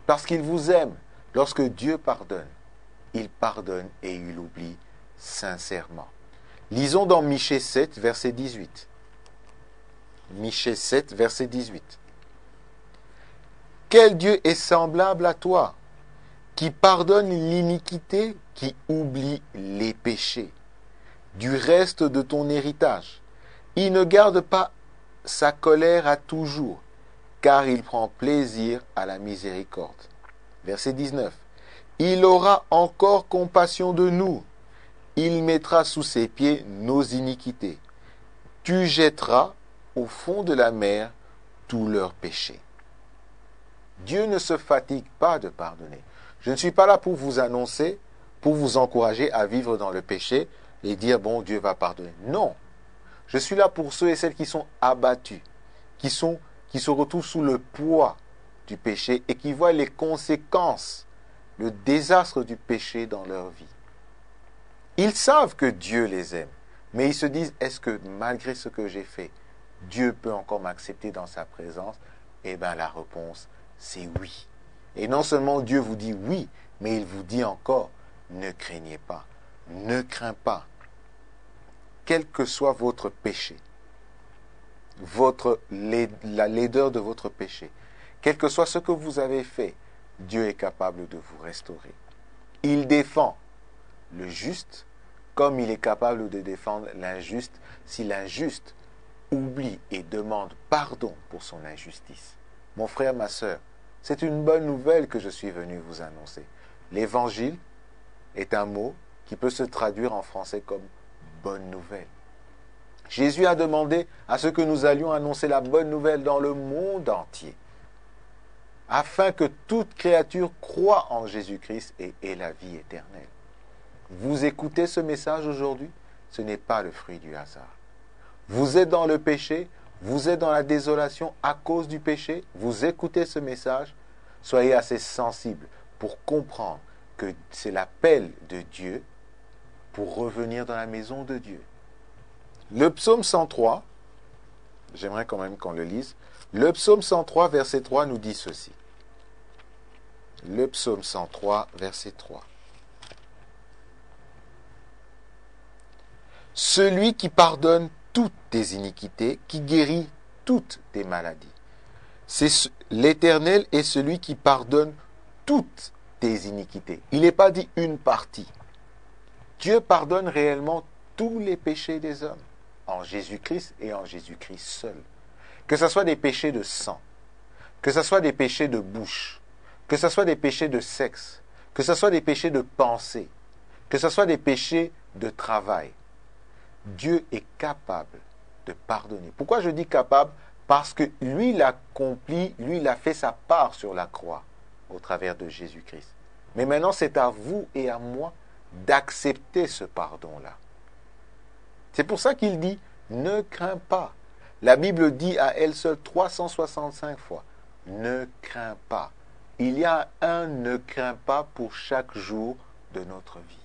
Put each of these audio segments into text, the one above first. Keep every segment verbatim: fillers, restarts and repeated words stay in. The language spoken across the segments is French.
parce qu'il vous aime. Lorsque Dieu pardonne, il pardonne et il oublie sincèrement. Lisons dans Michée sept, verset dix-huit. Michée sept, verset dix-huit. Quel Dieu est semblable à toi, qui pardonne l'iniquité, qui oublie les péchés, du reste de ton héritage. Il ne garde pas sa colère à toujours, car il prend plaisir à la miséricorde. Verset dix-neuf. Il aura encore compassion de nous. Il mettra sous ses pieds nos iniquités. Tu jetteras au fond de la mer tous leurs péchés. Dieu ne se fatigue pas de pardonner. Je ne suis pas là pour vous annoncer, pour vous encourager à vivre dans le péché et dire, bon, Dieu va pardonner. Non. Je suis là pour ceux et celles qui sont abattus, qui, sont, qui se retrouvent sous le poids du péché et qui voient les conséquences, le désastre du péché dans leur vie. Ils savent que Dieu les aime, mais ils se disent, est-ce que malgré ce que j'ai fait, Dieu peut encore m'accepter dans sa présence? Eh bien, la réponse, c'est oui. Et non seulement Dieu vous dit oui, mais il vous dit encore, ne craignez pas, ne crains pas. Quel que soit votre péché, votre, la laideur de votre péché, quel que soit ce que vous avez fait, Dieu est capable de vous restaurer. Il défend le juste comme il est capable de défendre l'injuste si l'injuste oublie et demande pardon pour son injustice. Mon frère, ma sœur, c'est une bonne nouvelle que je suis venu vous annoncer. L'évangile est un mot qui peut se traduire en français comme bonne nouvelle. Jésus a demandé à ce que nous allions annoncer la bonne nouvelle dans le monde entier, afin que toute créature croie en Jésus-Christ et ait la vie éternelle. Vous écoutez ce message aujourd'hui, ce n'est pas le fruit du hasard. Vous êtes dans le péché, vous êtes dans la désolation à cause du péché, vous écoutez ce message, soyez assez sensible pour comprendre que c'est l'appel de Dieu pour revenir dans la maison de Dieu. Le psaume cent trois, j'aimerais quand même qu'on le lise, le psaume cent trois, verset trois nous dit ceci. Le psaume cent trois, verset trois. Celui qui pardonne toutes tes iniquités, qui guérit toutes tes maladies. C'est l'Éternel est celui qui pardonne toutes tes iniquités. Il n'est pas dit une partie. Dieu pardonne réellement tous les péchés des hommes, en Jésus-Christ et en Jésus-Christ seul. Que ce soit des péchés de sang, que ce soit des péchés de bouche, que ce soit des péchés de sexe, que ce soit des péchés de pensée, que ce soit des péchés de travail. Dieu est capable de pardonner. Pourquoi je dis capable? Parce que lui l'a accompli, lui il a fait sa part sur la croix au travers de Jésus-Christ. Mais maintenant c'est à vous et à moi d'accepter ce pardon-là. C'est pour ça qu'il dit « ne crains pas ». La Bible dit à elle seule trois cent soixante-cinq fois « ne crains pas ». Il y a un « ne crains pas » pour chaque jour de notre vie.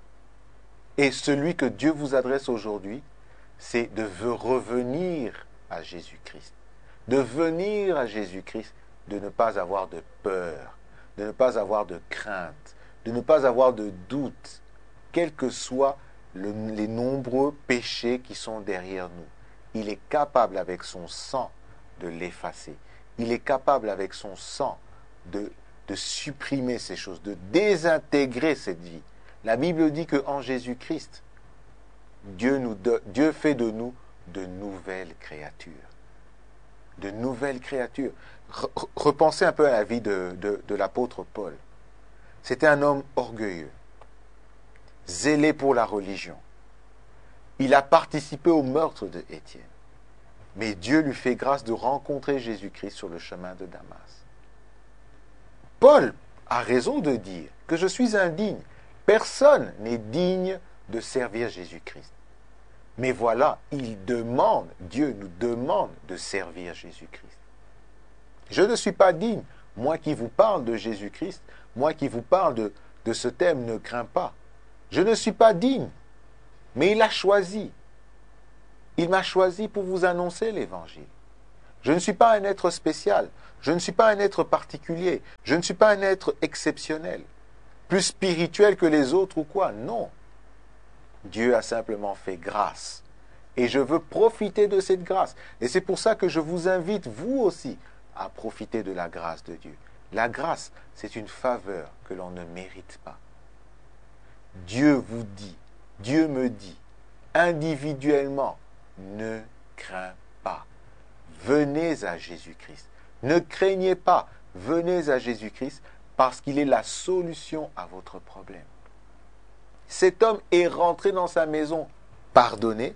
Et celui que Dieu vous adresse aujourd'hui, c'est de revenir à Jésus-Christ. De venir à Jésus-Christ, de ne pas avoir de peur, de ne pas avoir de crainte, de ne pas avoir de doute, quels que soient le, les nombreux péchés qui sont derrière nous. Il est capable avec son sang de l'effacer. Il est capable avec son sang de, de supprimer ces choses, de désintégrer cette vie. La Bible dit qu'en Jésus-Christ, Dieu, nous do- Dieu fait de nous de nouvelles créatures. De nouvelles créatures. Re- repensez un peu à la vie de, de, de l'apôtre Paul. C'était un homme orgueilleux, zélé pour la religion. Il a participé au meurtre de Étienne. Mais Dieu lui fait grâce de rencontrer Jésus-Christ sur le chemin de Damas. Paul a raison de dire que je suis indigne. Personne n'est digne de servir Jésus-Christ. Mais voilà, il demande, Dieu nous demande de servir Jésus-Christ. Je ne suis pas digne, moi qui vous parle de Jésus-Christ, moi qui vous parle de, de ce thème, ne crains pas. Je ne suis pas digne, mais il a choisi. Il m'a choisi pour vous annoncer l'Évangile. Je ne suis pas un être spécial. Je ne suis pas un être particulier. Je ne suis pas un être exceptionnel. Plus spirituel que les autres ou quoi. Non. Dieu a simplement fait grâce. Et je veux profiter de cette grâce. Et c'est pour ça que je vous invite, vous aussi, à profiter de la grâce de Dieu. La grâce, c'est une faveur que l'on ne mérite pas. Dieu vous dit, Dieu me dit, individuellement, ne crains pas. Venez à Jésus-Christ. Ne craignez pas. Venez à Jésus-Christ parce qu'il est la solution à votre problème. Cet homme est rentré dans sa maison pardonné,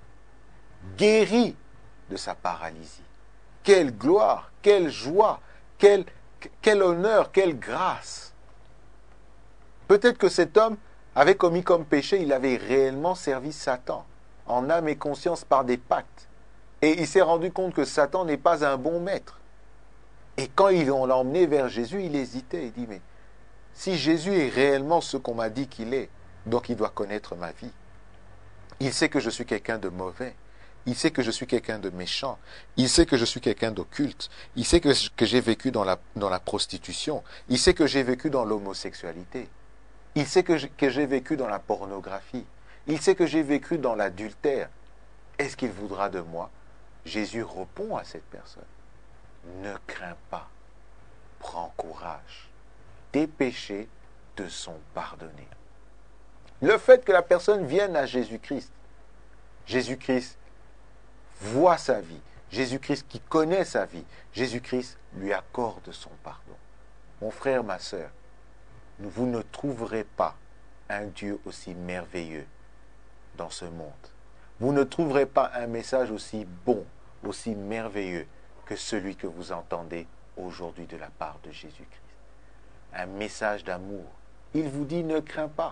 guéri de sa paralysie. Quelle gloire, quelle joie, quel, quel honneur, quelle grâce. Peut-être que cet homme avait commis comme péché, il avait réellement servi Satan, en âme et conscience par des pactes. Et il s'est rendu compte que Satan n'est pas un bon maître. Et quand ils l'ont emmené vers Jésus, il hésitait. Il dit, mais si Jésus est réellement ce qu'on m'a dit qu'il est, donc il doit connaître ma vie. Il sait que je suis quelqu'un de mauvais. Il sait que je suis quelqu'un de méchant. Il sait que je suis quelqu'un d'occulte. Il sait que, que j'ai vécu dans la, dans la prostitution. Il sait que j'ai vécu dans l'homosexualité. Il sait que j'ai vécu dans la pornographie. Il sait que j'ai vécu dans l'adultère. Est-ce qu'il voudra de moi? Jésus répond à cette personne. Ne crains pas. Prends courage. Tes péchés te sont pardonnés. Le fait que la personne vienne à Jésus-Christ, Jésus-Christ voit sa vie, Jésus-Christ qui connaît sa vie, Jésus-Christ lui accorde son pardon. Mon frère, ma sœur, vous ne trouverez pas un Dieu aussi merveilleux dans ce monde. Vous ne trouverez pas un message aussi bon, aussi merveilleux que celui que vous entendez aujourd'hui de la part de Jésus-Christ. Un message d'amour. Il vous dit, ne crains pas.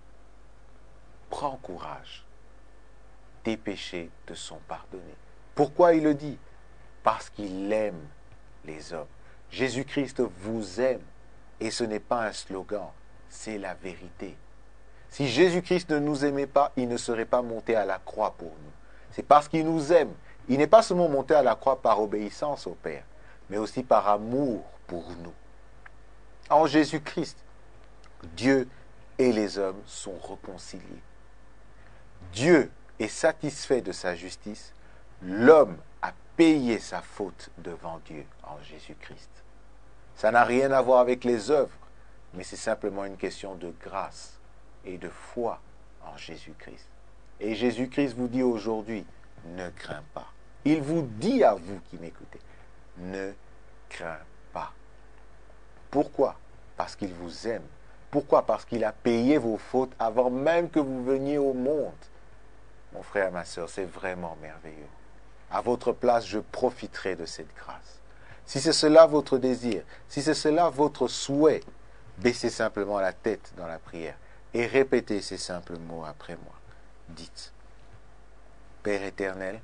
Prends courage. Tes péchés te sont pardonnés. Pourquoi il le dit? Parce qu'il aime les hommes. Jésus-Christ vous aime. Et ce n'est pas un slogan, c'est la vérité. Si Jésus-Christ ne nous aimait pas, il ne serait pas monté à la croix pour nous. C'est parce qu'il nous aime. Il n'est pas seulement monté à la croix par obéissance au Père, mais aussi par amour pour nous. En Jésus-Christ, Dieu et les hommes sont réconciliés. Dieu est satisfait de sa justice. L'homme a payé sa faute devant Dieu en Jésus-Christ. Ça n'a rien à voir avec les œuvres, mais c'est simplement une question de grâce et de foi en Jésus-Christ. Et Jésus-Christ vous dit aujourd'hui, ne crains pas. Il vous dit à vous qui m'écoutez, ne crains pas. Pourquoi? Parce qu'il vous aime. Pourquoi? Parce qu'il a payé vos fautes avant même que vous veniez au monde. Mon frère, ma soeur, c'est vraiment merveilleux. À votre place, je profiterai de cette grâce. Si c'est cela votre désir, si c'est cela votre souhait, baissez simplement la tête dans la prière et répétez ces simples mots après moi. Dites, Père éternel,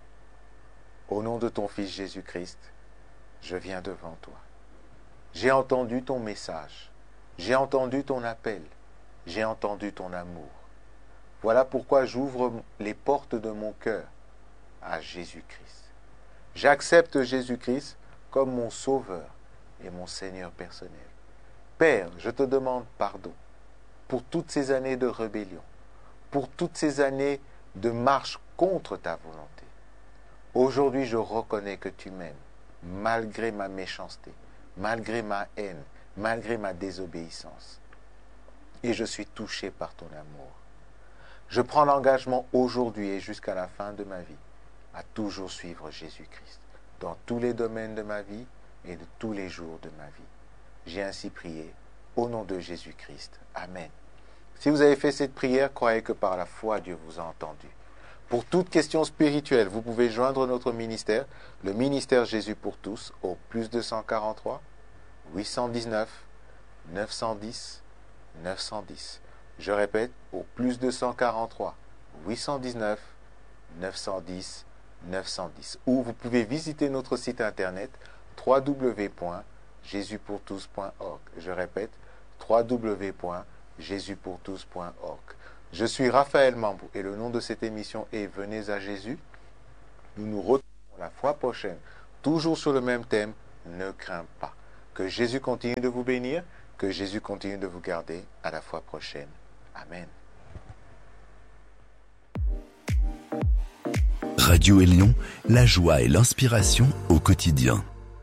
au nom de ton Fils Jésus-Christ, je viens devant toi. J'ai entendu ton message, j'ai entendu ton appel, j'ai entendu ton amour. Voilà pourquoi j'ouvre les portes de mon cœur à Jésus-Christ. J'accepte Jésus-Christ comme mon Sauveur et mon Seigneur personnel. Père, je te demande pardon pour toutes ces années de rébellion, pour toutes ces années de marche contre ta volonté. Aujourd'hui, je reconnais que tu m'aimes, malgré ma méchanceté, malgré ma haine, malgré ma désobéissance. Et je suis touché par ton amour. Je prends l'engagement aujourd'hui et jusqu'à la fin de ma vie à toujours suivre Jésus-Christ dans tous les domaines de ma vie et de tous les jours de ma vie. J'ai ainsi prié au nom de Jésus-Christ. Amen. Si vous avez fait cette prière, croyez que par la foi, Dieu vous a entendu. Pour toute question spirituelle, vous pouvez joindre notre ministère, le ministère Jésus pour tous, au plus deux cent quarante-trois, huit cent dix-neuf, neuf cent dix, neuf cent dix. Je répète, au plus deux cent quarante-trois, huit cent dix-neuf, neuf cent dix, neuf cent dix. Ou vous pouvez visiter notre site internet w w w point jésus pour tous point org. Je répète, w w w point jésus pour tous point org. Je suis Raphaël Mambou et le nom de cette émission est Venez à Jésus. Nous nous retrouvons la fois prochaine toujours sur le même thème, ne crains pas. Que Jésus continue de vous bénir, que Jésus continue de vous garder. À la fois prochaine. Amen. Radio Élion, la joie et l'inspiration au quotidien.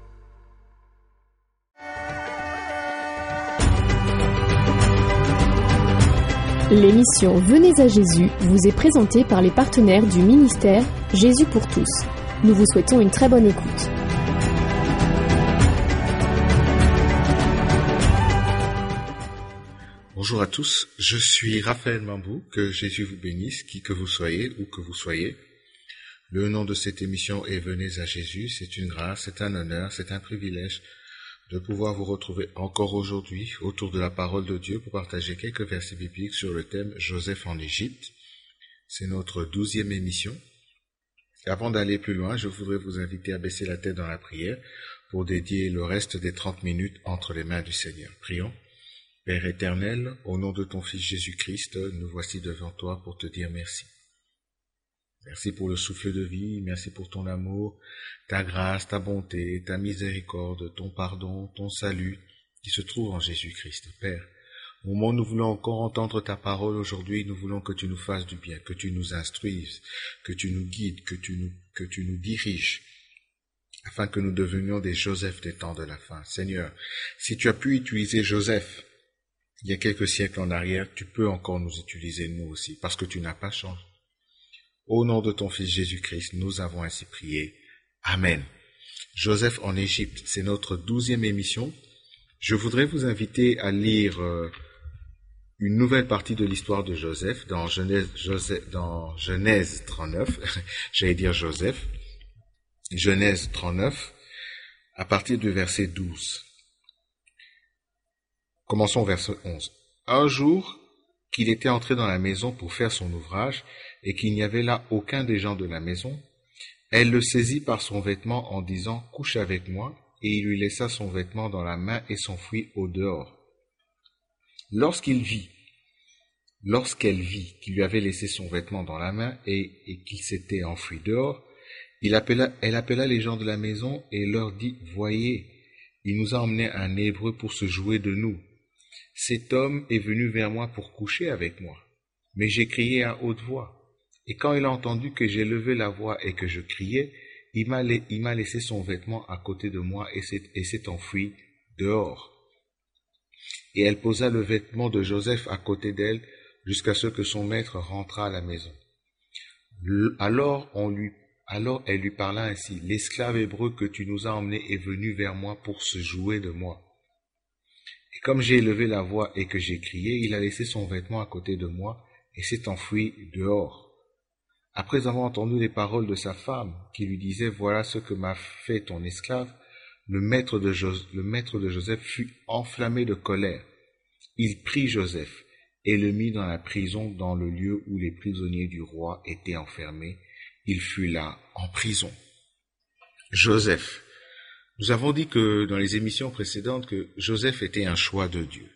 L'émission Venez à Jésus vous est présentée par les partenaires du ministère Jésus pour tous. Nous vous souhaitons une très bonne écoute. Bonjour à tous, je suis Raphaël Mambou, que Jésus vous bénisse, qui que vous soyez, où que vous soyez. Le nom de cette émission est Venez à Jésus, c'est une grâce, c'est un honneur, c'est un privilège de pouvoir vous retrouver encore aujourd'hui autour de la parole de Dieu pour partager quelques versets bibliques sur le thème Joseph en Égypte. C'est notre douzième émission. Et avant d'aller plus loin, je voudrais vous inviter à baisser la tête dans la prière pour dédier le reste des trente minutes entre les mains du Seigneur. Prions. Père éternel, au nom de ton Fils Jésus-Christ, nous voici devant toi pour te dire merci. Merci pour le souffle de vie, merci pour ton amour, ta grâce, ta bonté, ta miséricorde, ton pardon, ton salut qui se trouve en Jésus-Christ. Père, au moment où nous voulons encore entendre ta parole aujourd'hui, nous voulons que tu nous fasses du bien, que tu nous instruises, que tu nous guides, que tu nous, que tu nous diriges, afin que nous devenions des Joseph des temps de la fin. Seigneur, si tu as pu utiliser Joseph il y a quelques siècles en arrière, tu peux encore nous utiliser nous aussi, parce que tu n'as pas changé. Au nom de ton Fils Jésus-Christ, nous avons ainsi prié. Amen. Joseph en Égypte, c'est notre douzième émission. Je voudrais vous inviter à lire euh, une nouvelle partie de l'histoire de Joseph dans Genèse, Joseph, dans Genèse trente-neuf. J'allais dire Joseph. Genèse trente-neuf, à partir du verset douze. Commençons au verset onze. Un jour, qu'il était entré dans la maison pour faire son ouvrage, et qu'il n'y avait là aucun des gens de la maison, elle le saisit par son vêtement en disant « Couche avec moi », et il lui laissa son vêtement dans la main et s'enfuit au dehors. Lorsqu'il vit, lorsqu'elle vit qu'il lui avait laissé son vêtement dans la main et, et qu'il s'était enfui dehors, il appela, elle appela les gens de la maison et leur dit « Voyez, il nous a emmené un Hébreu pour se jouer de nous. Cet homme est venu vers moi pour coucher avec moi, mais j'ai crié à haute voix. Et quand il a entendu que j'ai levé la voix et que je criais, il m'a, il m'a laissé son vêtement à côté de moi et s'est, et s'est enfui dehors. Et elle posa le vêtement de Joseph à côté d'elle jusqu'à ce que son maître rentrât à la maison. Alors, on lui, alors elle lui parla ainsi, « L'esclave hébreu que tu nous as emmené est venu vers moi pour se jouer de moi. Et comme j'ai élevé la voix et que j'ai crié, il a laissé son vêtement à côté de moi et s'est enfui dehors. » Après avoir entendu les paroles de sa femme, qui lui disait « Voilà ce que m'a fait ton esclave », le maître de, Jos- le maître de Joseph fut enflammé de colère. Il prit Joseph et le mit dans la prison dans le lieu où les prisonniers du roi étaient enfermés. Il fut là en prison. Joseph. Nous avons dit que dans les émissions précédentes que Joseph était un choix de Dieu.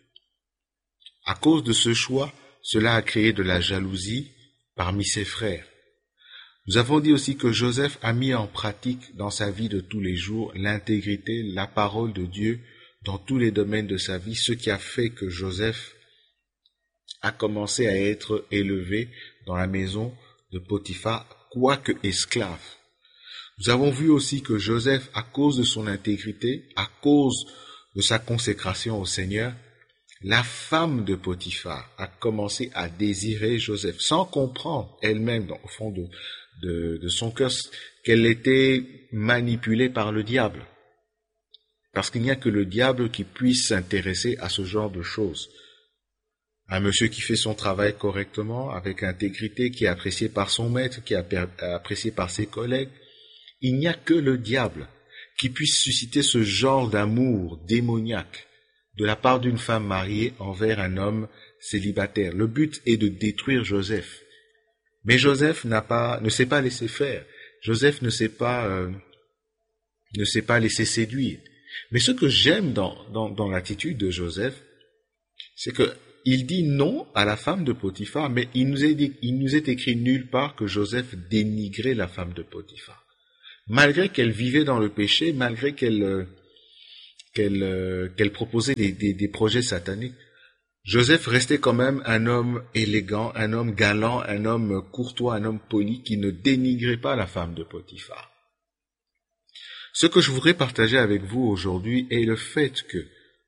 À cause de ce choix, cela a créé de la jalousie parmi ses frères. Nous avons dit aussi que Joseph a mis en pratique dans sa vie de tous les jours l'intégrité, la parole de Dieu dans tous les domaines de sa vie, ce qui a fait que Joseph a commencé à être élevé dans la maison de Potiphar, quoique esclave. Nous avons vu aussi que Joseph, à cause de son intégrité, à cause de sa consécration au Seigneur, la femme de Potiphar a commencé à désirer Joseph, sans comprendre elle-même, dans, au fond de, de, de son cœur, qu'elle était manipulée par le diable. Parce qu'il n'y a que le diable qui puisse s'intéresser à ce genre de choses. Un monsieur qui fait son travail correctement, avec intégrité, qui est apprécié par son maître, qui est apprécié par ses collègues, il n'y a que le diable qui puisse susciter ce genre d'amour démoniaque de la part d'une femme mariée envers un homme célibataire. Le but est de détruire Joseph. Mais Joseph n'a pas, ne s'est pas laissé faire. Joseph ne s'est pas, euh, ne s'est pas laissé séduire. Mais ce que j'aime dans, dans, dans l'attitude de Joseph, c'est que il dit non à la femme de Potiphar, mais il nous est, dit, il nous est écrit nulle part que Joseph dénigrait la femme de Potiphar. malgré qu'elle vivait dans le péché, malgré qu'elle euh, qu'elle euh, qu'elle proposait des, des, des projets sataniques, Joseph restait quand même un homme élégant, un homme galant, un homme courtois, un homme poli qui ne dénigrait pas la femme de Potiphar. Ce que je voudrais partager avec vous aujourd'hui est le fait que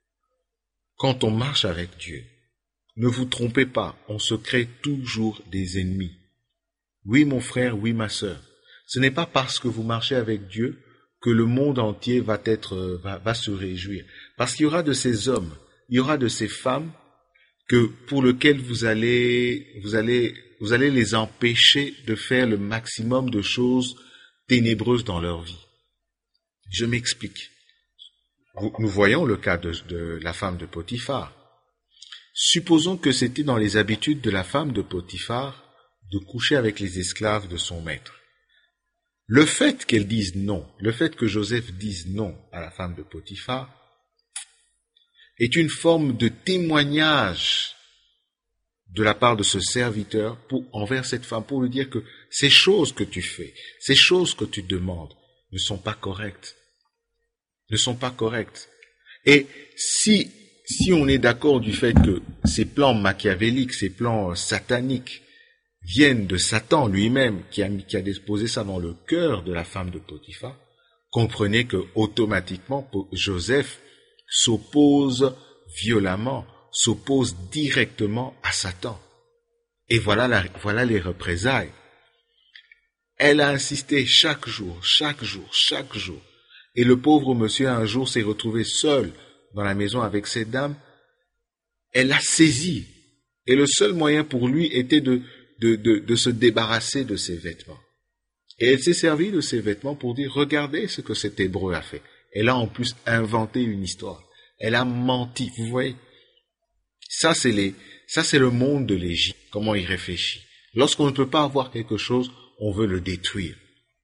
quand on marche avec Dieu, ne vous trompez pas, on se crée toujours des ennemis. Oui, mon frère, oui, ma sœur, ce n'est pas parce que vous marchez avec Dieu que le monde entier va être, va, va se réjouir. Parce qu'il y aura de ces hommes, il y aura de ces femmes que pour lesquels vous allez, vous allez, vous allez les empêcher de faire le maximum de choses ténébreuses dans leur vie. Je m'explique. Nous voyons le cas de, de la femme de Potiphar. Supposons que c'était dans les habitudes de la femme de Potiphar de coucher avec les esclaves de son maître. Le fait qu'elle dise non, le fait que Joseph dise non à la femme de Potiphar, est une forme de témoignage de la part de ce serviteur pour, envers cette femme, pour lui dire que ces choses que tu fais, ces choses que tu demandes ne sont pas correctes. Ne sont pas correctes. Et si, si on est d'accord du fait que ces plans machiavéliques, ces plans sataniques viennent de Satan lui-même, qui a, qui a déposé ça dans le cœur de la femme de Potiphar, comprenez que automatiquement Joseph s'oppose violemment, s'oppose directement à Satan. Et voilà, la, voilà les représailles. Elle a insisté chaque jour, chaque jour, chaque jour. Et le pauvre monsieur un jour s'est retrouvé seul dans la maison avec cette dame. Elle l'a saisi. Et le seul moyen pour lui était de, de, de, de se débarrasser de ses vêtements. Et elle s'est servie de ses vêtements pour dire, regardez ce que cet Hébreu a fait. Elle a en plus inventé une histoire. Elle a menti, vous voyez. Ça, c'est les, ça, c'est le monde de l'Égypte, comment il réfléchit. Lorsqu'on ne peut pas avoir quelque chose, on veut le détruire.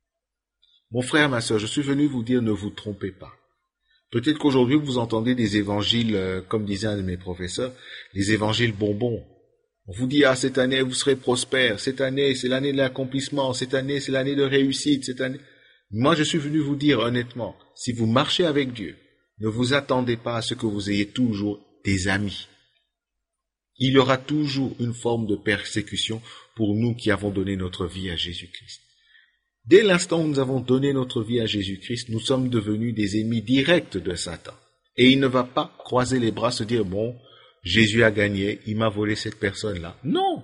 Mon frère, ma sœur, je suis venu vous dire, ne vous trompez pas. Peut-être qu'aujourd'hui, vous entendez des évangiles, euh, comme disait un de mes professeurs, les évangiles bonbons. On vous dit, ah, cette année, vous serez prospère. Cette année, c'est l'année de l'accomplissement. Cette année, c'est l'année de réussite. Cette année. Moi, je suis venu vous dire, honnêtement, si vous marchez avec Dieu, ne vous attendez pas à ce que vous ayez toujours des amis. Il y aura toujours une forme de persécution pour nous qui avons donné notre vie à Jésus-Christ. Dès l'instant où nous avons donné notre vie à Jésus-Christ, nous sommes devenus des ennemis directs de Satan. Et il ne va pas croiser les bras, se dire, bon, Jésus a gagné, il m'a volé cette personne-là. Non!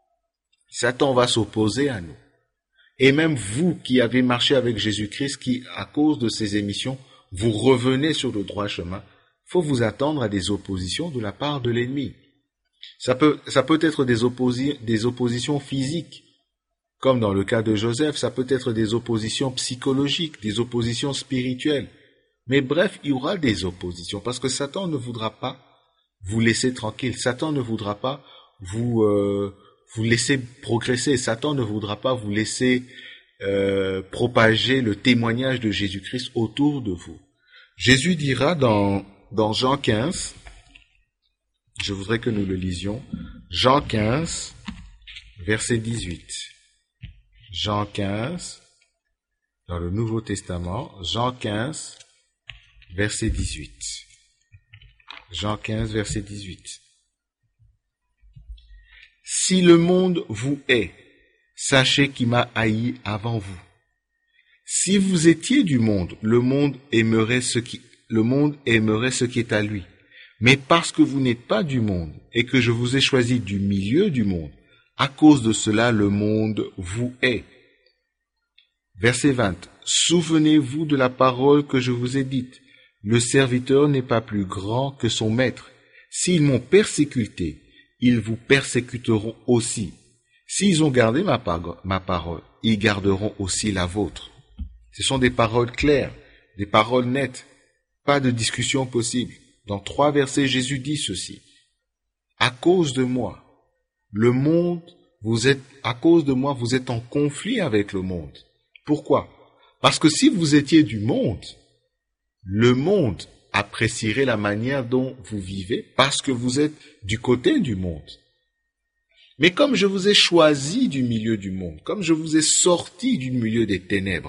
Satan va s'opposer à nous. Et même vous qui avez marché avec Jésus-Christ, qui, à cause de ces émissions, vous revenez sur le droit chemin, il faut vous attendre à des oppositions de la part de l'ennemi. Ça peut, ça peut être des, opposi- des oppositions physiques, comme dans le cas de Joseph, ça peut être des oppositions psychologiques, des oppositions spirituelles. Mais bref, il y aura des oppositions, parce que Satan ne voudra pas vous laisser tranquille. Satan ne voudra pas vous, euh, vous laisser progresser. Satan ne voudra pas vous laisser euh, propager le témoignage de Jésus-Christ autour de vous. Jésus dira dans, dans Jean quinze, je voudrais que nous le lisions, Jean quinze, verset dix-huit. Jean quinze, dans le Nouveau Testament, Jean quinze, verset dix-huit. Jean quinze, verset dix-huit. Si le monde vous hait, sachez qu'il m'a haï avant vous. Si vous étiez du monde, le monde aimerait ce qui, le monde aimerait ce qui est à lui. Mais parce que vous n'êtes pas du monde et que je vous ai choisi du milieu du monde, à cause de cela, le monde vous hait. Verset vingt. Souvenez-vous de la parole que je vous ai dite. Le serviteur n'est pas plus grand que son maître. S'ils m'ont persécuté, ils vous persécuteront aussi. S'ils ont gardé ma, par- ma parole, ils garderont aussi la vôtre. Ce sont des paroles claires, des paroles nettes, pas de discussion possible. Dans trois versets, Jésus dit ceci. À cause de moi, le monde, vous êtes, à cause de moi, vous êtes en conflit avec le monde. Pourquoi? Parce que si vous étiez du monde, le monde apprécierait la manière dont vous vivez parce que vous êtes du côté du monde. Mais comme je vous ai choisi du milieu du monde, comme je vous ai sorti du milieu des ténèbres,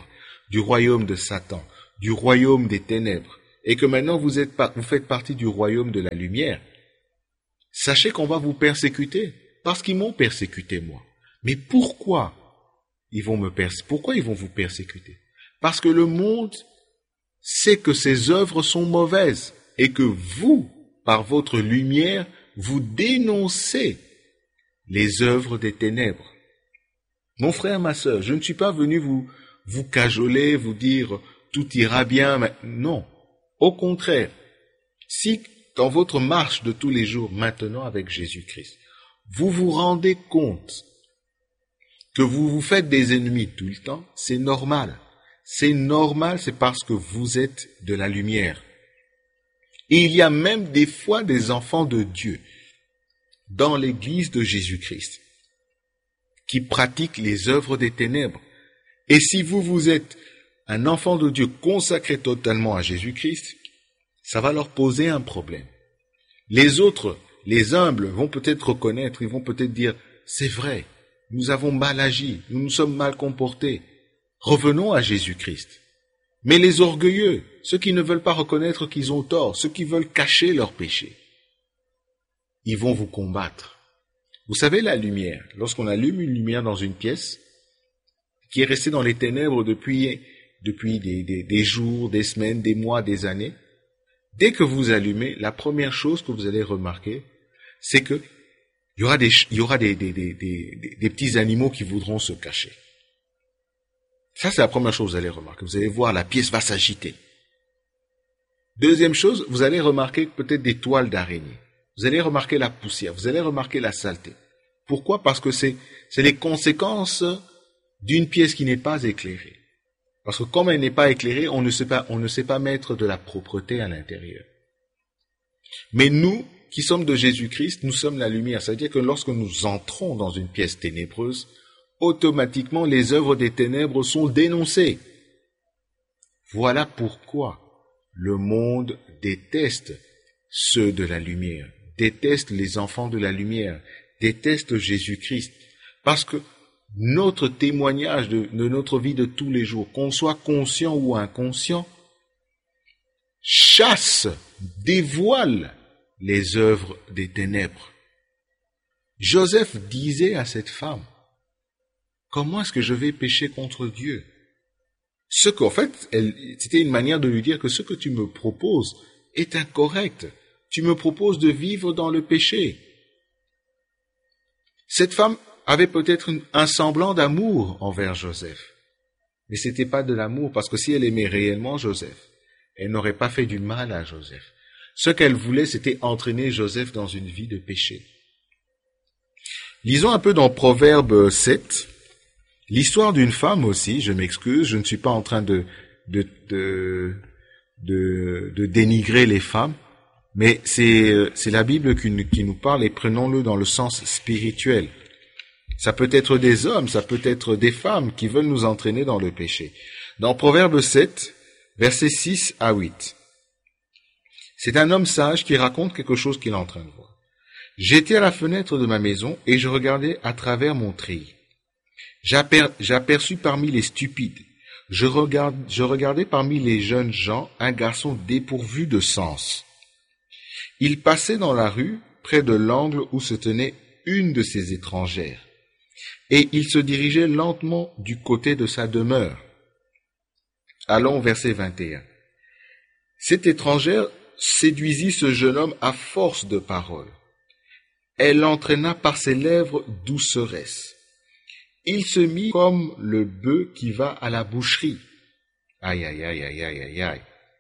du royaume de Satan, du royaume des ténèbres, et que maintenant vous êtes, vous faites partie du royaume de la lumière, sachez qu'on va vous persécuter, parce qu'ils m'ont persécuté moi. Mais pourquoi ils vont me pers- pourquoi ils vont vous persécuter? Parce que le monde sait que ses œuvres sont mauvaises, et que vous, par votre lumière, vous dénoncez les œuvres des ténèbres. Mon frère, ma sœur, je ne suis pas venu vous, vous cajoler, vous dire tout ira bien. Mais non. Au contraire, si dans votre marche de tous les jours, maintenant avec Jésus-Christ, vous vous rendez compte que vous vous faites des ennemis tout le temps, c'est normal. C'est normal, c'est parce que vous êtes de la lumière. Et il y a même des fois des enfants de Dieu dans l'église de Jésus-Christ qui pratiquent les œuvres des ténèbres. Et si vous, vous êtes un enfant de Dieu consacré totalement à Jésus-Christ, ça va leur poser un problème. Les autres, les humbles, vont peut-être reconnaître, ils vont peut-être dire, c'est vrai, nous avons mal agi, nous nous sommes mal comportés. Revenons à Jésus-Christ. Mais les orgueilleux, ceux qui ne veulent pas reconnaître qu'ils ont tort, ceux qui veulent cacher leurs péchés, ils vont vous combattre. Vous savez, la lumière, lorsqu'on allume une lumière dans une pièce qui est restée dans les ténèbres depuis, depuis des, des, des jours, des semaines, des mois, des années, dès que vous allumez, la première chose que vous allez remarquer, c'est que il y aura des, il y aura des, des, des, des, des petits animaux qui voudront se cacher. Ça, c'est la première chose que vous allez remarquer. Vous allez voir, la pièce va s'agiter. Deuxième chose, vous allez remarquer peut-être des toiles d'araignée. Vous allez remarquer la poussière. Vous allez remarquer la saleté. Pourquoi? Parce que c'est, c'est les conséquences d'une pièce qui n'est pas éclairée. Parce que comme elle n'est pas éclairée, on ne sait pas, on ne sait pas mettre de la propreté à l'intérieur. Mais nous, qui sommes de Jésus-Christ, nous sommes la lumière. C'est-à-dire que lorsque nous entrons dans une pièce ténébreuse, automatiquement les œuvres des ténèbres sont dénoncées. Voilà pourquoi le monde déteste ceux de la lumière, déteste les enfants de la lumière, déteste Jésus-Christ. Parce que notre témoignage de, de notre vie de tous les jours, qu'on soit conscient ou inconscient, chasse, dévoile les œuvres des ténèbres. Joseph disait à cette femme, comment est-ce que je vais pécher contre Dieu? Ce qu'en fait, elle, c'était une manière de lui dire que ce que tu me proposes est incorrect. Tu me proposes de vivre dans le péché. Cette femme avait peut-être un semblant d'amour envers Joseph. Mais ce n'était pas de l'amour, parce que si elle aimait réellement Joseph, elle n'aurait pas fait du mal à Joseph. Ce qu'elle voulait, c'était entraîner Joseph dans une vie de péché. Lisons un peu dans Proverbe sept, l'histoire d'une femme aussi, je m'excuse, je ne suis pas en train de, de, de, de, de dénigrer les femmes, mais c'est, c'est la Bible qui, qui nous parle et prenons-le dans le sens spirituel. Ça peut être des hommes, ça peut être des femmes qui veulent nous entraîner dans le péché. Dans Proverbe sept, versets six à huit. C'est un homme sage qui raconte quelque chose qu'il est en train de voir. J'étais à la fenêtre de ma maison et je regardais à travers mon treillis. J'aper, j'aperçus parmi les stupides, je, regarde, je regardais parmi les jeunes gens un garçon dépourvu de sens. Il passait dans la rue, près de l'angle où se tenait une de ces étrangères, et il se dirigeait lentement du côté de sa demeure. Allons, verset vingt et un. Cette étrangère séduisit ce jeune homme à force de paroles. Elle l'entraîna par ses lèvres douceresses. Il se mit comme le bœuf qui va à la boucherie. Aïe, aïe, aïe, aïe, aïe, aïe, aïe.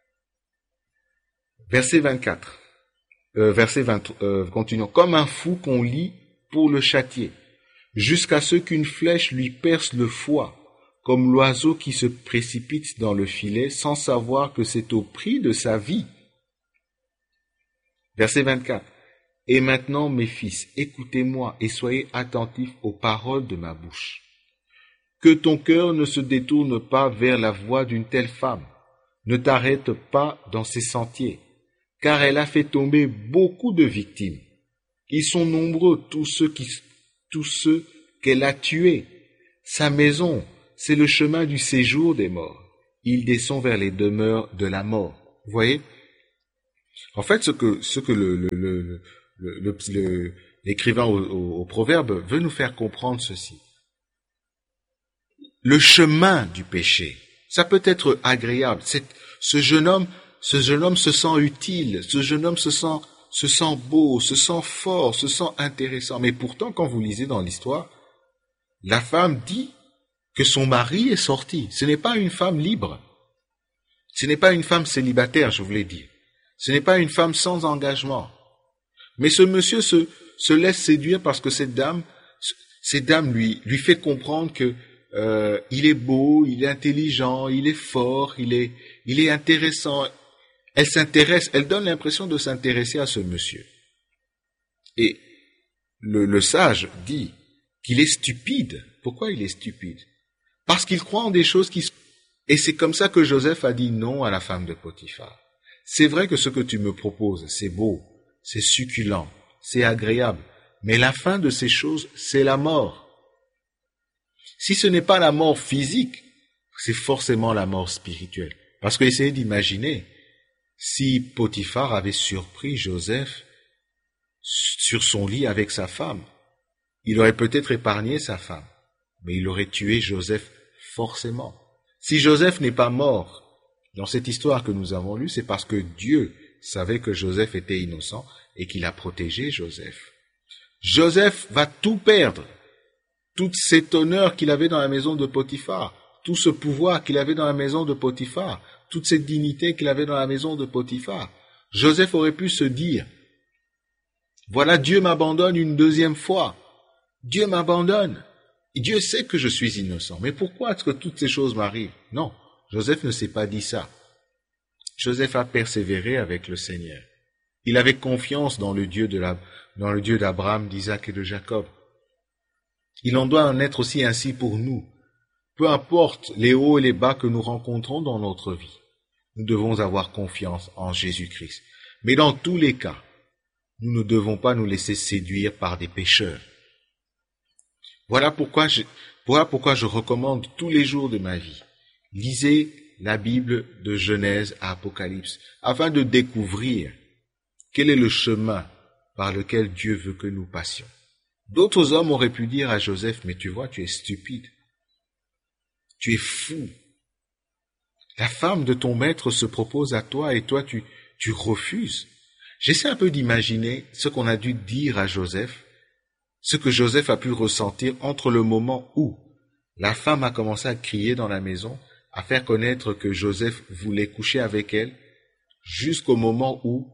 Verset vingt-quatre. Euh, verset vingt, euh, continuons. Comme un fou qu'on lie pour le châtier, jusqu'à ce qu'une flèche lui perce le foie, comme l'oiseau qui se précipite dans le filet sans savoir que c'est au prix de sa vie. Verset vingt-quatre. Et maintenant, mes fils, écoutez-moi et soyez attentifs aux paroles de ma bouche. Que ton cœur ne se détourne pas vers la voie d'une telle femme. Ne t'arrête pas dans ses sentiers, car elle a fait tomber beaucoup de victimes. Ils sont nombreux, tous ceux qui, tous ceux qu'elle a tués. Sa maison, c'est le chemin du séjour des morts. il descend vers les demeures de la mort. Vous voyez? En fait, ce que, ce que le, le, le, le, le, le l'écrivain au, au, au Proverbe veut nous faire comprendre ceci. Le chemin du péché, ça peut être agréable. C'est, ce jeune homme, ce jeune homme se sent utile, ce jeune homme se sent, se sent beau, se sent fort, se sent intéressant. Mais pourtant, quand vous lisez dans l'histoire, la femme dit que son mari est sorti. Ce n'est pas une femme libre. Ce n'est pas une femme célibataire, je voulais dire. Ce n'est pas une femme sans engagement. Mais ce monsieur se, se laisse séduire parce que cette dame, cette dame lui, lui fait comprendre que euh, il est beau, il est intelligent, il est fort, il est, il est intéressant. Elle s'intéresse, elle donne l'impression de s'intéresser à ce monsieur. Et le, le sage dit qu'il est stupide. Pourquoi il est stupide? Parce qu'il croit en des choses qui... Et c'est comme ça que Joseph a dit non à la femme de Potiphar. C'est vrai que ce que tu me proposes, c'est beau, c'est succulent, c'est agréable, mais la fin de ces choses, c'est la mort. Si ce n'est pas la mort physique, c'est forcément la mort spirituelle. Parce que essayez d'imaginer, si Potiphar avait surpris Joseph sur son lit avec sa femme, il aurait peut-être épargné sa femme, mais il aurait tué Joseph forcément. Si Joseph n'est pas mort dans cette histoire que nous avons lue, c'est parce que Dieu savait que Joseph était innocent et qu'il a protégé Joseph. Joseph va tout perdre, tout cet honneur qu'il avait dans la maison de Potiphar, tout ce pouvoir qu'il avait dans la maison de Potiphar, toute cette dignité qu'il avait dans la maison de Potiphar. Joseph aurait pu se dire, voilà, Dieu m'abandonne une deuxième fois. Dieu m'abandonne. Dieu sait que je suis innocent. Mais pourquoi est-ce que toutes ces choses m'arrivent? Non, Joseph ne s'est pas dit ça. Joseph a persévéré avec le Seigneur. Il avait confiance dans le Dieu de la, dans le Dieu d'Abraham, d'Isaac et de Jacob. Il en doit en être aussi ainsi pour nous. Peu importe les hauts et les bas que nous rencontrons dans notre vie, nous devons avoir confiance en Jésus-Christ. Mais dans tous les cas, nous ne devons pas nous laisser séduire par des pécheurs. Voilà pourquoi je, voilà pourquoi je recommande tous les jours de ma vie. Lisez la Bible de Genèse à Apocalypse, afin de découvrir quel est le chemin par lequel Dieu veut que nous passions. D'autres hommes auraient pu dire à Joseph, mais tu vois, tu es stupide. Tu es fou. La femme de ton maître se propose à toi et toi tu, tu refuses. J'essaie un peu d'imaginer ce qu'on a dû dire à Joseph, ce que Joseph a pu ressentir entre le moment où la femme a commencé à crier dans la maison, à faire connaître que Joseph voulait coucher avec elle, jusqu'au moment où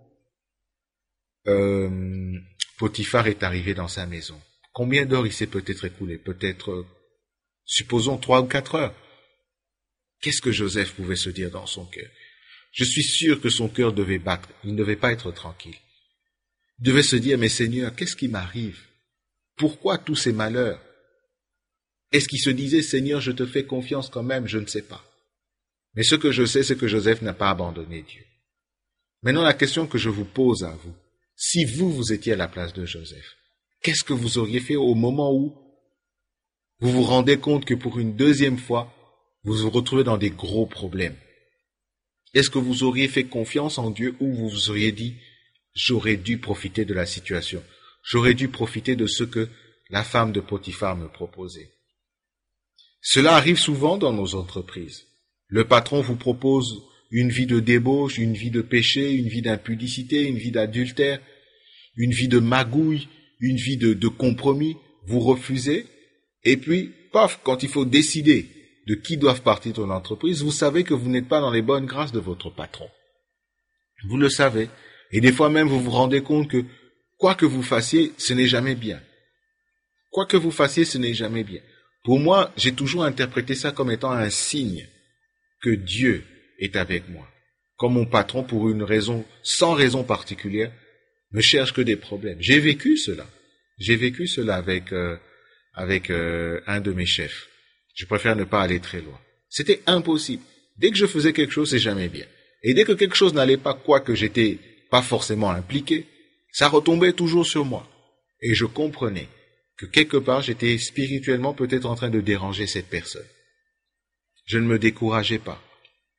euh, Potiphar est arrivé dans sa maison. Combien d'heures il s'est peut-être écoulé? Peut-être, euh, supposons, trois ou quatre heures. Qu'est-ce que Joseph pouvait se dire dans son cœur? Je suis sûr que son cœur devait battre, il ne devait pas être tranquille. Il devait se dire, mais Seigneur, qu'est-ce qui m'arrive? Pourquoi tous ces malheurs? Est-ce qu'il se disait, Seigneur, je te fais confiance quand même? Je ne sais pas. Mais ce que je sais, c'est que Joseph n'a pas abandonné Dieu. Maintenant, la question que je vous pose à vous, si vous, vous étiez à la place de Joseph, qu'est-ce que vous auriez fait au moment où vous vous rendez compte que pour une deuxième fois, vous vous retrouvez dans des gros problèmes? Est-ce que vous auriez fait confiance en Dieu ou vous vous auriez dit, j'aurais dû profiter de la situation, j'aurais dû profiter de ce que la femme de Potiphar me proposait? Cela arrive souvent dans nos entreprises. Le patron vous propose une vie de débauche, une vie de péché, une vie d'impudicité, une vie d'adultère, une vie de magouille, une vie de, de compromis. Vous refusez, et puis, paf, quand il faut décider de qui doivent partir dans l'entreprise, vous savez que vous n'êtes pas dans les bonnes grâces de votre patron. Vous le savez. Et des fois même, vous vous rendez compte que quoi que vous fassiez, ce n'est jamais bien. Quoi que vous fassiez, ce n'est jamais bien. Pour moi, j'ai toujours interprété ça comme étant un signe que Dieu est avec moi. Comme mon patron, pour une raison, sans raison particulière, ne cherche que des problèmes. J'ai vécu cela. J'ai vécu cela avec, euh, avec euh, un de mes chefs. Je préfère ne pas aller très loin. C'était impossible. Dès que je faisais quelque chose, c'est jamais bien. Et dès que quelque chose n'allait pas, quoi que j'étais pas forcément impliqué, ça retombait toujours sur moi. Et je comprenais que quelque part, j'étais spirituellement peut-être en train de déranger cette personne. Je ne me décourageais pas.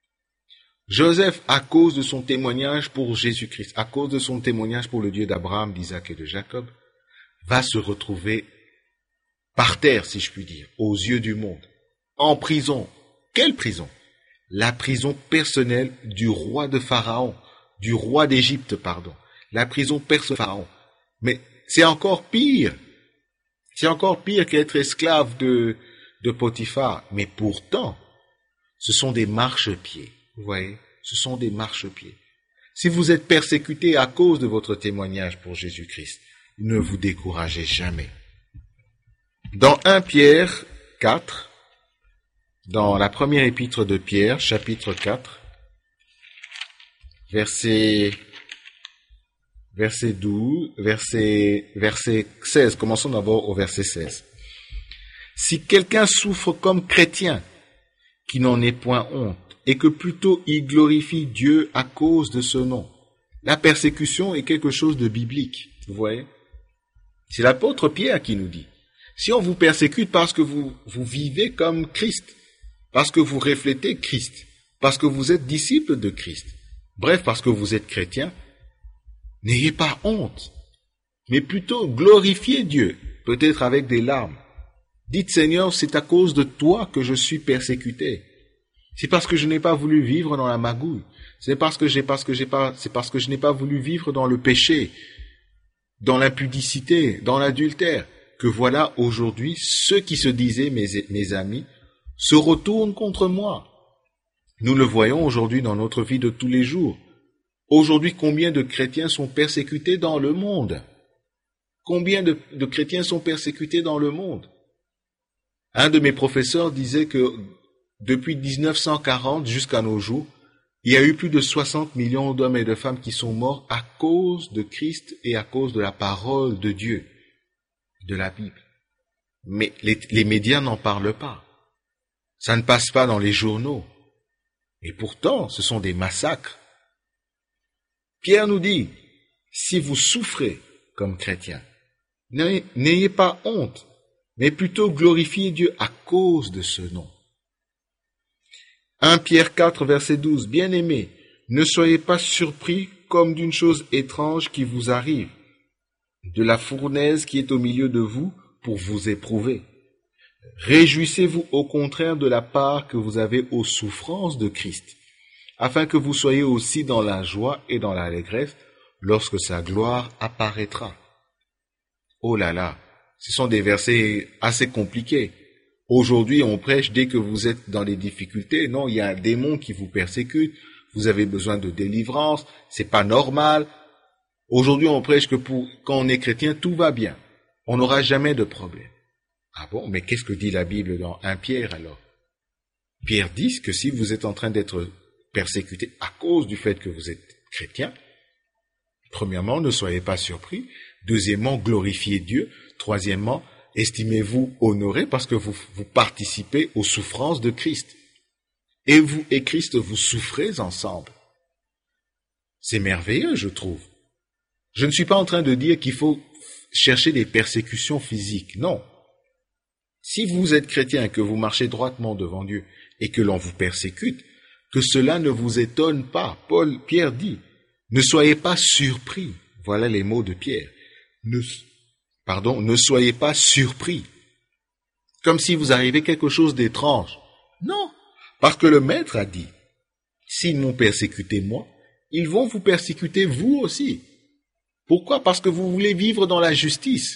Joseph, à cause de son témoignage pour Jésus-Christ, à cause de son témoignage pour le Dieu d'Abraham, d'Isaac et de Jacob, va se retrouver par terre, si je puis dire, aux yeux du monde, en prison. Quelle prison? La prison personnelle du roi de Pharaon, du roi d'Égypte, pardon. La prison personnelle de Pharaon. Mais c'est encore pire. C'est encore pire qu'être esclave de, de Potiphar. Mais pourtant, ce sont des marchepieds. Vous voyez, ce sont des marchepieds. Si vous êtes persécuté à cause de votre témoignage pour Jésus-Christ, ne vous découragez jamais. Dans premier Pierre quatre, dans la première épître de Pierre, chapitre quatre, verset, verset douze, verset, verset seize, commençons d'abord au verset seize. Si quelqu'un souffre comme chrétien, qui n'en ait point honte, et que plutôt il glorifie Dieu à cause de ce nom. La persécution est quelque chose de biblique, vous voyez. C'est l'apôtre Pierre qui nous dit, si on vous persécute parce que vous, vous vivez comme Christ, parce que vous reflétez Christ, parce que vous êtes disciples de Christ, bref, parce que vous êtes chrétien, n'ayez pas honte, mais plutôt glorifiez Dieu, peut-être avec des larmes. Dites, Seigneur, c'est à cause de toi que je suis persécuté. C'est parce que je n'ai pas voulu vivre dans la magouille. C'est parce que j'ai, parce que j'ai pas, c'est parce que je n'ai pas voulu vivre dans le péché, dans l'impudicité, dans l'adultère, que voilà aujourd'hui ceux qui se disaient mes, mes amis se retournent contre moi. Nous le voyons aujourd'hui dans notre vie de tous les jours. Aujourd'hui, combien de chrétiens sont persécutés dans le monde? Combien de, de chrétiens sont persécutés dans le monde? Un de mes professeurs disait que depuis dix-neuf cent quarante jusqu'à nos jours, il y a eu plus de soixante millions d'hommes et de femmes qui sont morts à cause de Christ et à cause de la parole de Dieu, de la Bible. Mais les, les médias n'en parlent pas. Ça ne passe pas dans les journaux. Et pourtant, ce sont des massacres. Pierre nous dit, si vous souffrez comme chrétien, n'ayez, n'ayez pas honte, mais plutôt glorifiez Dieu à cause de ce nom. premier Pierre quatre, verset douze. Bien-aimés, ne soyez pas surpris comme d'une chose étrange qui vous arrive, de la fournaise qui est au milieu de vous pour vous éprouver. Réjouissez-vous au contraire de la part que vous avez aux souffrances de Christ, afin que vous soyez aussi dans la joie et dans l'allégresse lorsque sa gloire apparaîtra. Oh là là, ce sont des versets assez compliqués. Aujourd'hui, on prêche dès que vous êtes dans des difficultés. Non, il y a un démon qui vous persécute. Vous avez besoin de délivrance. C'est pas normal. Aujourd'hui, on prêche que pour, quand on est chrétien, tout va bien. On n'aura jamais de problème. Ah bon, mais qu'est-ce que dit la Bible dans premier Pierre alors? Pierre dit que si vous êtes en train d'être persécuté à cause du fait que vous êtes chrétien, premièrement, ne soyez pas surpris. Deuxièmement, glorifiez Dieu. Troisièmement, estimez-vous honoré parce que vous, vous participez aux souffrances de Christ. Et vous et Christ, vous souffrez ensemble. C'est merveilleux, je trouve. Je ne suis pas en train de dire qu'il faut chercher des persécutions physiques. Non. Si vous êtes chrétien et que vous marchez droitement devant Dieu et que l'on vous persécute, que cela ne vous étonne pas. Paul, Pierre dit, ne soyez pas surpris. Voilà les mots de Pierre. Ne, pardon, ne soyez pas surpris. Comme si vous arrivait quelque chose d'étrange. Non, parce que le Maître a dit, s'ils m'ont persécuté moi, ils vont vous persécuter vous aussi. Pourquoi? Parce que vous voulez vivre dans la justice.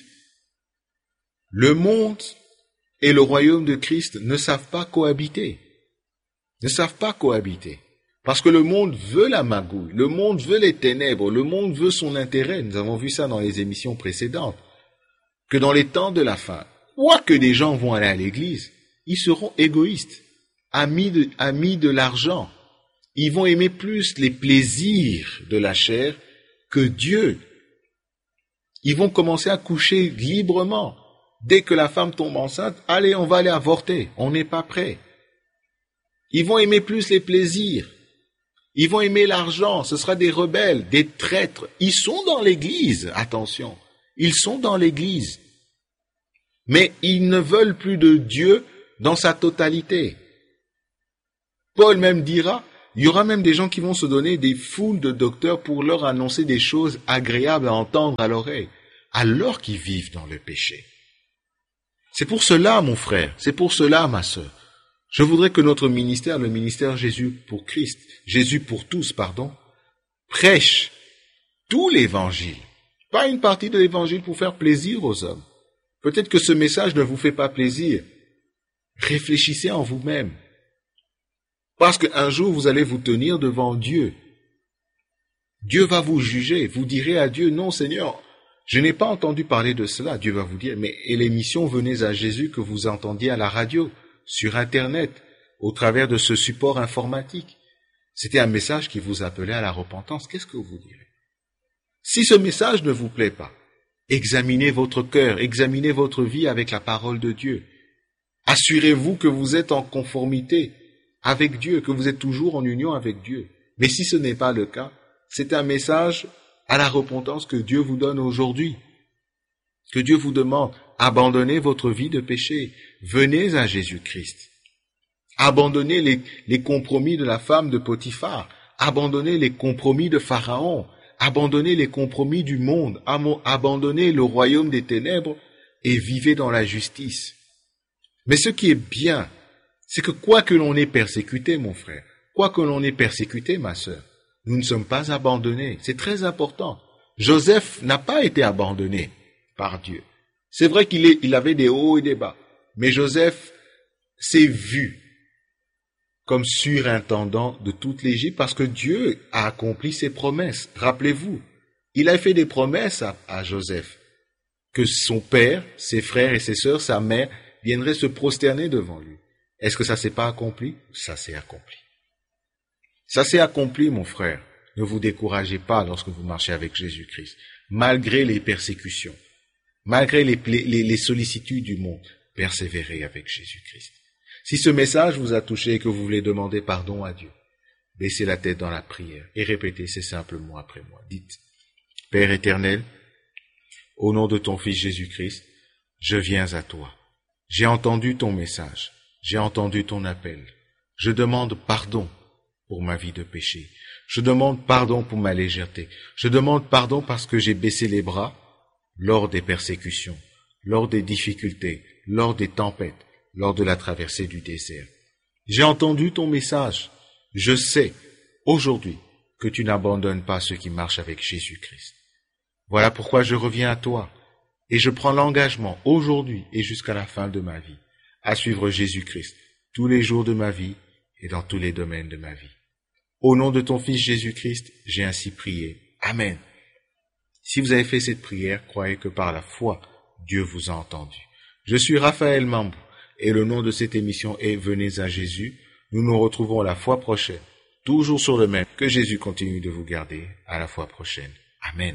Le monde et le royaume de Christ ne savent pas cohabiter. Ne savent pas cohabiter. Parce que le monde veut la magouille, le monde veut les ténèbres, le monde veut son intérêt. Nous avons vu ça dans les émissions précédentes. Que dans les temps de la fin, quoi que des gens vont aller à l'église, ils seront égoïstes, amis de, amis de l'argent. Ils vont aimer plus les plaisirs de la chair que Dieu. Ils vont commencer à coucher librement. Dès que la femme tombe enceinte, allez, on va aller avorter, on n'est pas prêt. Ils vont aimer plus les plaisirs. Ils vont aimer l'argent, ce sera des rebelles, des traîtres. Ils sont dans l'église, attention, ils sont dans l'église. Mais ils ne veulent plus de Dieu dans sa totalité. Paul même dira, Il y aura même des gens qui vont se donner des foules de docteurs pour leur annoncer des choses agréables à entendre à l'oreille, alors qu'ils vivent dans le péché. C'est pour cela, mon frère, c'est pour cela, ma sœur. Je voudrais que notre ministère, le ministère Jésus pour Christ, Jésus pour tous, pardon, prêche tout l'évangile, pas une partie de l'évangile pour faire plaisir aux hommes. Peut-être que ce message ne vous fait pas plaisir. Réfléchissez en vous-même. Parce qu'un jour, vous allez vous tenir devant Dieu. Dieu va vous juger. Vous direz à Dieu, non Seigneur, je n'ai pas entendu parler de cela. Dieu va vous dire, mais et l'émission Venez à Jésus que vous entendiez à la radio, sur Internet, au travers de ce support informatique. C'était un message qui vous appelait à la repentance. Qu'est-ce que vous direz? Si ce message ne vous plaît pas, examinez votre cœur, examinez votre vie avec la parole de Dieu. Assurez-vous que vous êtes en conformité avec Dieu, que vous êtes toujours en union avec Dieu. Mais si ce n'est pas le cas, c'est un message à la repentance que Dieu vous donne aujourd'hui. Que Dieu vous demande, abandonnez votre vie de péché, venez à Jésus-Christ. Abandonnez les, les compromis de la femme de Potiphar, abandonnez les compromis de Pharaon, abandonnez les compromis du monde, abandonnez le royaume des ténèbres et vivez dans la justice. Mais ce qui est bien, c'est que quoi que l'on ait persécuté, mon frère, quoi que l'on ait persécuté, ma sœur, nous ne sommes pas abandonnés. C'est très important. Joseph n'a pas été abandonné par Dieu. C'est vrai qu'il est, il avait des hauts et des bas, mais Joseph s'est vu comme surintendant de toute l'Égypte parce que Dieu a accompli ses promesses. Rappelez-vous, il a fait des promesses à, à Joseph, que son père, ses frères et ses sœurs, sa mère, viendraient se prosterner devant lui. Est-ce que ça s'est pas accompli? Ça s'est accompli. Ça s'est accompli, mon frère. Ne vous découragez pas lorsque vous marchez avec Jésus-Christ. Malgré les persécutions, malgré les, les, les sollicitudes du monde, persévérez avec Jésus-Christ. Si ce message vous a touché et que vous voulez demander pardon à Dieu, baissez la tête dans la prière et répétez ces simples mots après moi. Dites, Père éternel, au nom de ton Fils Jésus-Christ, je viens à toi. J'ai entendu ton message, j'ai entendu ton appel. Je demande pardon pour ma vie de péché. Je demande pardon pour ma légèreté. Je demande pardon parce que j'ai baissé les bras lors des persécutions, lors des difficultés, lors des tempêtes, lors de la traversée du désert. J'ai entendu ton message. Je sais aujourd'hui que tu n'abandonnes pas ceux qui marchent avec Jésus-Christ. Voilà pourquoi je reviens à toi et je prends l'engagement aujourd'hui et jusqu'à la fin de ma vie à suivre Jésus-Christ tous les jours de ma vie et dans tous les domaines de ma vie. Au nom de ton Fils Jésus-Christ, j'ai ainsi prié. Amen. Si vous avez fait cette prière, croyez que par la foi, Dieu vous a entendu. Je suis Raphaël Mambou et le nom de cette émission est Venez à Jésus. Nous nous retrouvons la fois prochaine, toujours sur le même. Que Jésus continue de vous garder. À la fois prochaine. Amen.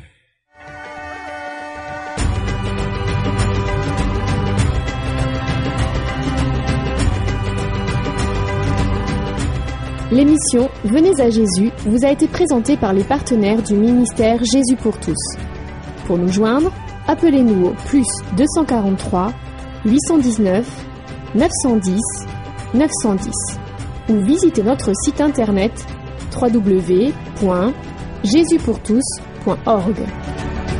L'émission Venez à Jésus vous a été présentée par les partenaires du ministère Jésus pour tous. Pour nous joindre, appelez-nous au plus deux cent quarante-trois, huit cent dix-neuf, neuf cent dix, neuf cent dix ou visitez notre site internet w w w point jésus pour tous point org.